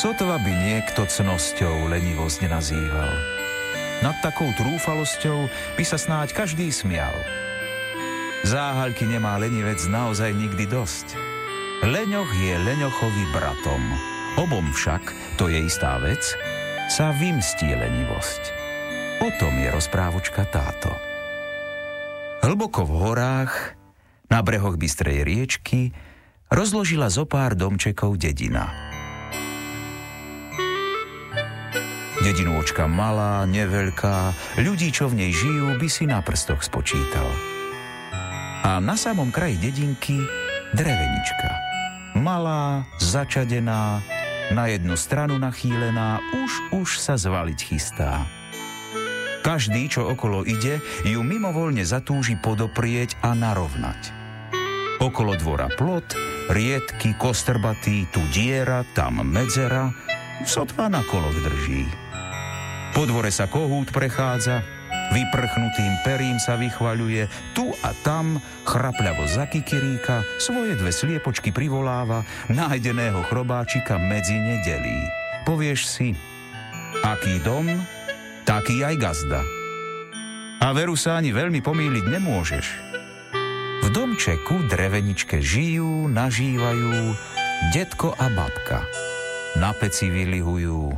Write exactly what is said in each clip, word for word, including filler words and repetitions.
Sotva by niekto cnosťou lenivosť nenazýval. Nad takou trúfalosťou by sa snáď každý smial. Záhaľky nemá lenivec naozaj nikdy dosť. Leňoch je leňochovi bratom. Obom však, to je istá vec, sa vymstí lenivosť. O tom je rozprávočka táto. Hlboko v horách, na brehoch bystrej riečky, rozložila zo pár domčekov dedina. Dedinôčka malá, neveľká, ľudí, čo v nej žijú, by si na prstoch spočítal. A na samom kraji dedinky drevenička. Malá, začadená, na jednu stranu nachýlená, už, už sa zvaliť chystá. Každý, čo okolo ide, ju mimovoľne zatúži podoprieť a narovnať. Okolo dvora plot, riedky, kostrbatý, tu diera, tam medzera, sotva na koloch drží. Po dvore sa kohút prechádza, vyprchnutým perím sa vychvaľuje, tu a tam chrapľavo zakikiríka, svoje dve sliepočky privoláva, nájdeného chrobáčika medzi ne delí. Povieš si, aký dom, taký aj gazda. A veru sa ani veľmi pomýliť nemôžeš. V domčeku dreveničke žijú, nažívajú detko a babka. Na peci vylihujú.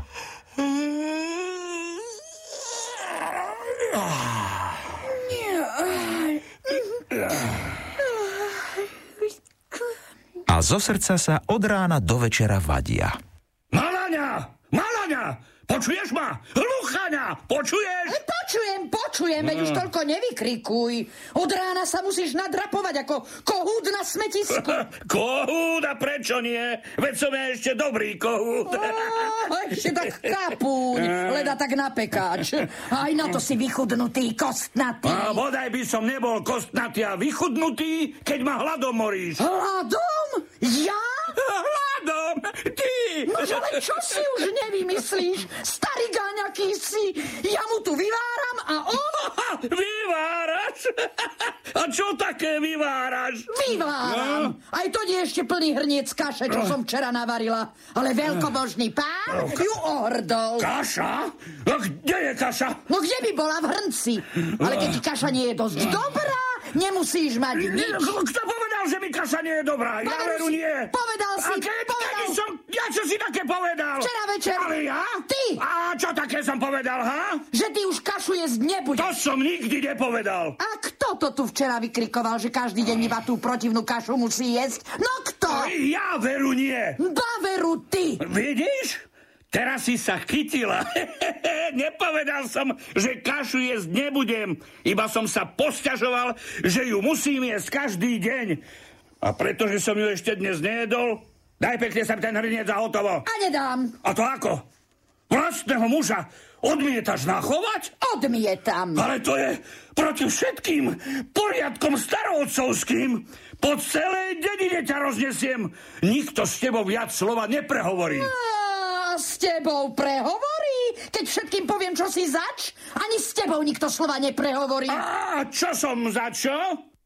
A zo srdca sa od rána do večera vadia. Malaňa! Malaňa! Počuješ ma? Hluchaňa! Počuješ? Počujem, počujem, veď už toľko nevykrikuj. Od rána sa musíš nadrapovať ako kohút na smetisku. Kohút? A prečo nie? Veď som ja ešte dobrý kohút. Oh, ešte tak kapúň, leda tak na pekáč. Aj na to si vychudnutý, kostnatý. A bodaj by som nebol kostnatý a vychudnutý, keď ma hladom moríš. Hladom? Ja? Hladom? Ty! Nože, ale čo si už nevymyslíš? Starý gáňaký si. Ja mu tu vyváram a on... Vyváraš? A čo také vyváraš? Vyváram. Aj to nie ešte plný hrniec kaše, čo som včera navarila. Ale veľkobožný pán ju ohrdol. Kaša? A kde je kaša? No kde by bola? V hrnci. Ale keď ti kaša nie je dosť dobrá, nemusíš mať nič. Kto povedal, že mi kaša nie je dobrá? Ja Povedal veru si, nie. Povedal si, A keď, povedal. kedy som, ja čo si také povedal? Včera večer. Ale ja? Ty. A čo také som povedal, ha? Že ty už kašu jesť nebudeš. To som nikdy nepovedal. A kto to tu včera vykrikoval, že každý deň iba tú protivnú kašu musí jesť? No kto? Ja veru nie. Ba veru ty. Vidíš? Teraz si sa chytila. Nepovedal som, že kašu jesť nebudem. Iba som sa posťažoval, že ju musím jesť každý deň. A pretože som ju ešte dnes nejedol, daj pekne sem ten hrniec a hotovo. A nedám. A to ako? Vlastného muža odmietaš nachovať? Odmietam. Ale to je proti všetkým poriadkom starovcovským. Po celej dedine ťa roznesiem. Nikto s tebou viac slova neprehovorí. A s tebou prehovorí? Keď všetkým poviem, čo si zač, ani s tebou nikto slova neprehovorí. A čo som za čo?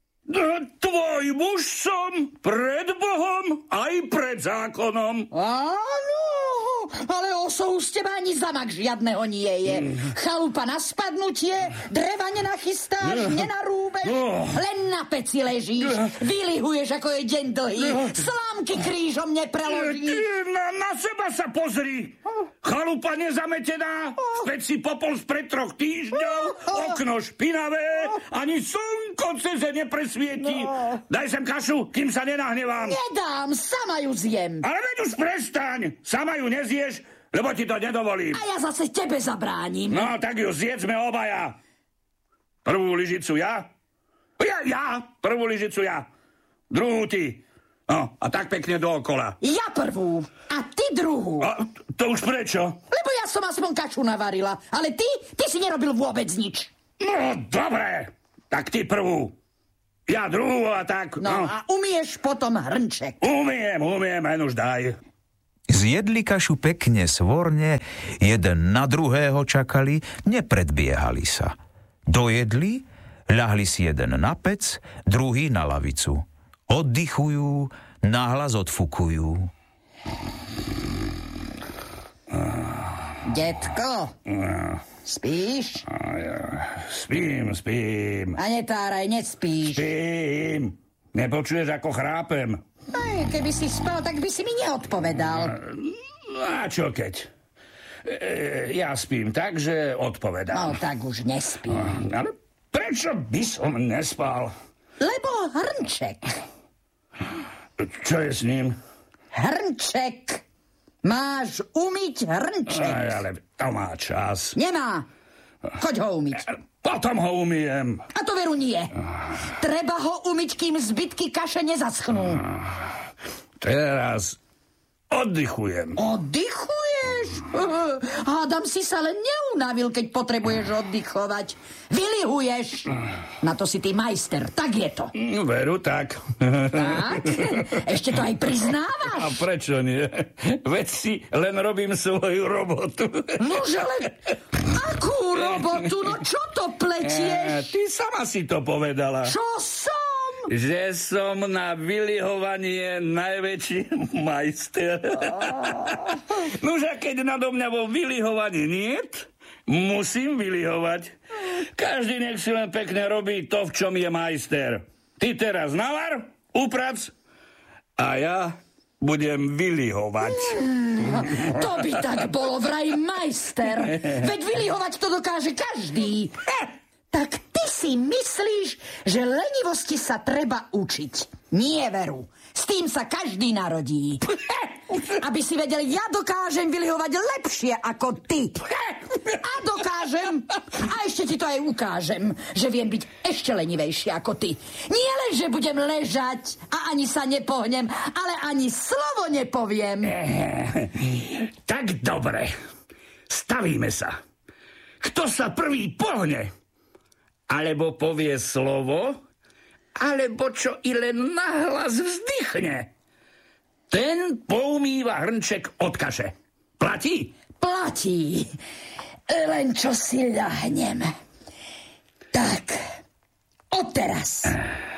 Tvoj muž som pred Bohom aj pred zákonom. Áno, ale osou z teba ani zamak žiadneho nie je. Chalupa na spadnutie, dreva nenachystáš, nenarúbeš, len na peci ležíš, vylihuješ, ako je deň dlhý, slámky krížom nepreložíš. Na, na seba sa pozri. Chalupa nezametená, v peci popol spred troch týždňov, okno špinavé, ani slnko ceze nepresvietí. Daj sem kašu, kým sa nenahnevám. Nedám, sama ju zjem. Ale veď už prestaň, sama ju nezieš, lebo ti to nedovolím. A ja zase tebe zabránim. No, tak ju zjedzme obaja. Prvú lyžicu ja? Ja, ja, prvú lyžicu ja. Druhú ty. No, a tak pekne dookola. Ja prvú, a ty druhú. A to už prečo? Lebo ja som aspoň kašu navarila, ale ty, ty si nerobil vôbec nič. No, dobre, tak ty prvú. Ja druhú a tak. No, no. A umieš potom hrnček. Umiem, umiem, len už daj. Zjedli kašu pekne svorne, jeden na druhého čakali, nepredbiehali sa. Dojedli, ľahli si jeden na pec, druhý na lavicu. Oddychujú, nahlas odfukujú. Detko, No. spíš? Spím, spím. A netáraj, nespíš. Spím. Nepočuješ, ako chrápem? Aj, keby si spal, tak by si mi neodpovedal. A čo keď? E, ja spím tak, že odpovedám. No, tak už nespí. Ale prečo by som nespal? Lebo Hrnček. Čo je s ním? Hrnček. Máš umyť Hrnček. Aj, ale to má čas. Nemá. Choď ho umyť. Potom ho umyjem. A to veru nie. Treba ho umyť, kým zbytky kaše nezaschnú. Teraz oddychujem. Oddychuješ? Hádam si sa len neunavil, keď potrebuješ oddychovať. Vylihuješ. Na to si ty majster, tak je to. Veru, tak. Tak? Ešte to aj A priznávaš? prečo nie? Veď si len robím svoju robotu. Nože len... Akú robotu? No čo to E, pletieš? ty sama si to povedala. Čo som? Že som na vylihovanie najväčší majster. Nože keď nado mňa vo vylihovaní niet, musím vylihovať. Každý nech si len pekne robí to, v čom je majster. Ty teraz navar, uprac a ja budem vylihovať. To by tak bolo vraj majster. Veď vylihovať to dokáže každý. Tak ty si myslíš, že lenivosti sa treba učiť. Nie, veru. S tým sa každý narodí. Aby si vedel, ja dokážem vylihovať lepšie ako ty. A dokážem. A ešte ti to aj ukážem, že viem byť ešte lenivejšie ako ty. Nie len, že budem ležať a ani sa nepohnem, ale ani slovo nepoviem. Tak dobre. Stavíme sa. Kto sa prvý pohne? Alebo povie slovo, alebo čo i len nahlas vzdychne. Ten poumýva Hrnček od kaše. Platí? Platí. Len čo si ľahnem. Tak, odteraz.